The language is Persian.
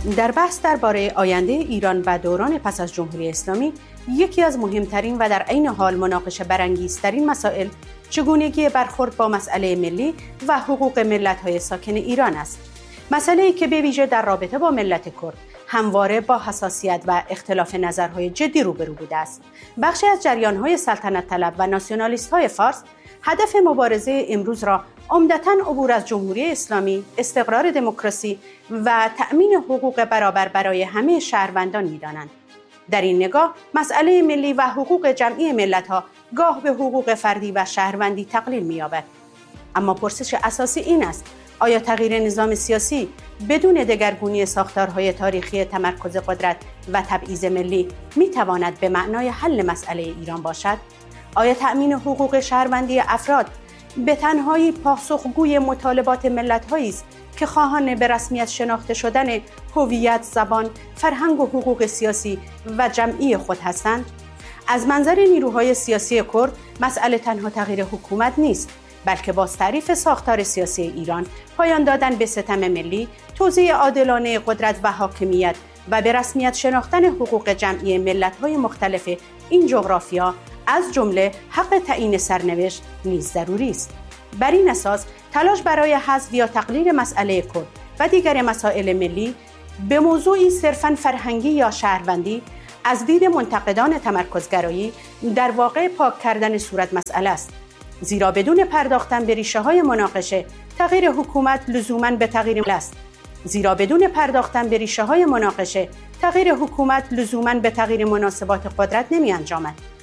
در بحث درباره آینده ایران و دوران پس از جمهوری اسلامی، یکی از مهمترین و در عین حال مناقشه برانگیزترین مسائل چگونگی برخورد با مسئله ملی و حقوق ملت‌های ساکن ایران است. مسئله‌ای که به ویژه در رابطه با ملت کرد همواره با حساسیت و اختلاف نظرهای جدی روبرو بوده است. بخشی از جریان‌های سلطنت طلب و ناسیونالیست‌های فارس هدف مبارزه امروز را عمدتاً عبور از جمهوری اسلامی، استقرار دموکراسی و تأمین حقوق برابر برای همه شهروندان می‌دانند. در این نگاه، مسئله ملی و حقوق جمعی ملت‌ها گاه به حقوق فردی و شهروندی تقلیل می‌یابد. اما پرسش اساسی این است: آیا تغییر نظام سیاسی بدون دگرگونی ساختارهای تاریخی تمرکز قدرت و تبعیض ملی می‌تواند به معنای حل مسئله ایران باشد؟ آیا تأمین حقوق شهروندی افراد به تنهایی پاسخگوی مطالبات ملت‌هایی است که خواهان به رسمیت شناخته شدن هویت، زبان، فرهنگ و حقوق سیاسی و جمعی خود هستند؟ از منظر نیروهای سیاسی کرد، مسئله تنها تغییر حکومت نیست، بلکه با تعریف ساختار سیاسی ایران، پایان دادن به ستم ملی، توزیع عادلانه قدرت و حاکمیت و به رسمیت شناختن حقوق جمعی ملت‌های مختلف این جغرافیا، از جمله حق تعیین سرنوشت، نیز ضروری است. بر این اساس، تلاش برای حذف یا تقلیل مسئله کرد و دیگر مسائل ملی به موضوعی صرفاً فرهنگی یا شهروندی از دید منتقدان تمرکزگرایی در واقع پاک کردن صورت مسئله است. زیرا بدون پرداختن به ریشه‌های مناقشه، تغییر حکومت لزوماً به تغییر ملت است. تغییر حکومت لزوماً به تغییر مناسبات قدرت نمی‌انجامد.